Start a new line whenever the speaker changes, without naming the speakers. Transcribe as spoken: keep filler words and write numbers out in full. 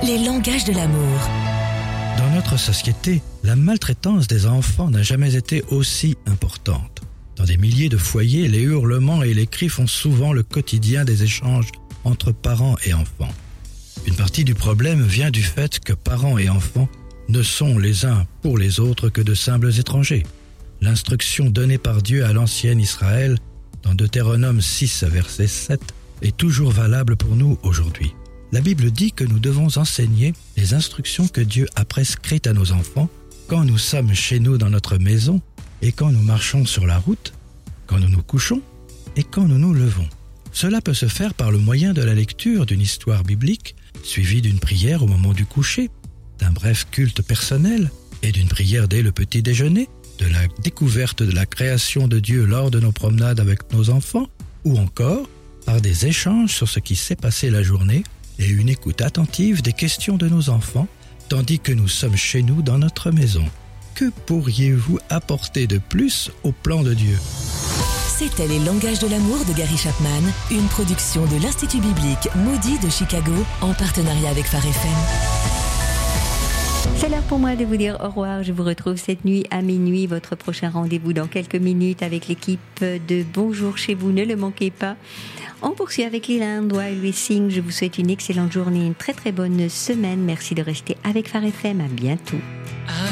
Les langages de l'amour.
Dans notre société, la maltraitance des enfants n'a jamais été aussi importante. Dans des milliers de foyers, les hurlements et les cris font souvent le quotidien des échanges entre parents et enfants. Une partie du problème vient du fait que parents et enfants ne sont les uns pour les autres que de simples étrangers. L'instruction donnée par Dieu à l'ancien Israël, dans Deutéronome six, verset sept, est toujours valable pour nous aujourd'hui. La Bible dit que nous devons enseigner les instructions que Dieu a prescrites à nos enfants quand nous sommes chez nous dans notre maison et quand nous marchons sur la route, quand nous nous couchons et quand nous nous levons. Cela peut se faire par le moyen de la lecture d'une histoire biblique, suivie d'une prière au moment du coucher, d'un bref culte personnel et d'une prière dès le petit déjeuner, de la découverte de la création de Dieu lors de nos promenades avec nos enfants, ou encore par des échanges sur ce qui s'est passé la journée et une écoute attentive des questions de nos enfants, tandis que nous sommes chez nous dans notre maison. Que pourriez-vous apporter de plus au plan de Dieu ?
C'était Les langages de l'amour de Gary Chapman, une production de l'Institut biblique Moody de Chicago en partenariat avec Phare F M.
C'est l'heure pour moi de vous dire au revoir. Je vous retrouve cette nuit à minuit. Votre prochain rendez-vous dans quelques minutes avec l'équipe de Bonjour chez vous. Ne le manquez pas. On poursuit avec Leland While We Sing. Je vous souhaite une excellente journée, une très très bonne semaine. Merci de rester avec Phare F M. À bientôt.